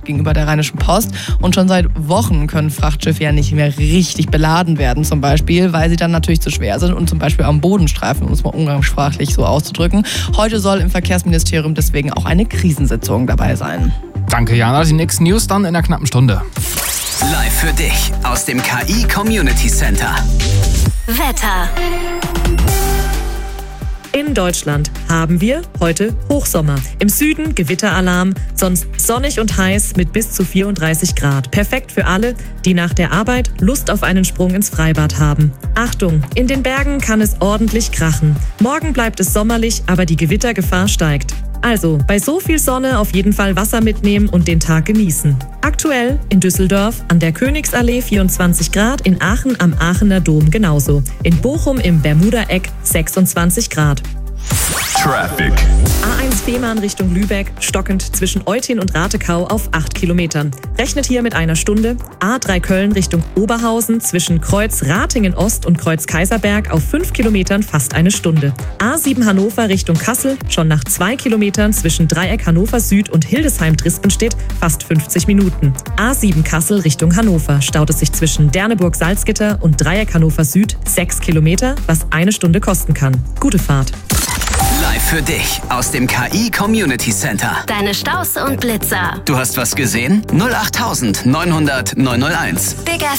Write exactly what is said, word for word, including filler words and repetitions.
gegenüber der Rheinischen Post. Und schon seit Wochen können Frachtschiffe ja nicht mehr richtig beladen werden zum Beispiel, weil sie dann natürlich zu schwer sind und zum Beispiel am Boden streifen, um es mal umgangssprachlich so auszudrücken. Heute soll im Verkehrsministerium deswegen auch eine Krisensitzung dabei sein. Danke, Jana. Die nächsten News dann in einer knappen Stunde. Live für dich aus dem K I Community Center. Wetter. In Deutschland haben wir heute Hochsommer. Im Süden Gewitteralarm, sonst sonnig und heiß mit bis zu vierunddreißig Grad. Perfekt für alle, die nach der Arbeit Lust auf einen Sprung ins Freibad haben. Achtung, in den Bergen kann es ordentlich krachen. Morgen bleibt es sommerlich, aber die Gewittergefahr steigt. Also, bei so viel Sonne auf jeden Fall Wasser mitnehmen und den Tag genießen. Aktuell in Düsseldorf an der Königsallee vierundzwanzig Grad, in Aachen am Aachener Dom genauso. In Bochum im Bermuda-Eck sechsundzwanzig Grad. Traffic. A eins Fehmarn Richtung Lübeck, stockend zwischen Eutin und Ratekau auf acht Kilometern. Rechnet hier mit einer Stunde. A drei Köln Richtung Oberhausen zwischen Kreuz Ratingen Ost und Kreuz Kaiserberg auf fünf Kilometern fast eine Stunde. A sieben Hannover Richtung Kassel schon nach zwei Kilometern zwischen Dreieck Hannover Süd und Hildesheim Drispenstedt fast fünfzig Minuten. A sieben Kassel Richtung Hannover staut es sich zwischen Derneburg Salzgitter und Dreieck Hannover Süd sechs Kilometer, was eine Stunde kosten kann. Gute Fahrt. Live für dich aus dem K I Community Center. Deine Staus und Blitzer. Du hast was gesehen? null acht neunhundert neunhunderteins. Big